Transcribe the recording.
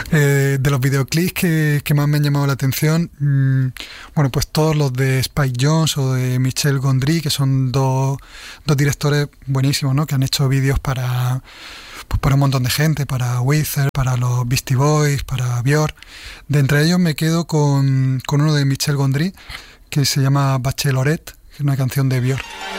De los videoclips que más me han llamado la atención, bueno, pues todos los de Spike Jonze o de Michel Gondry, que son dos directores buenísimos, ¿no? Que han hecho vídeos pues para un montón de gente, para Weezer, para los Beastie Boys, para Björk. De entre ellos me quedo con uno de Michel Gondry que se llama Bachelorette, que es una canción de Björk.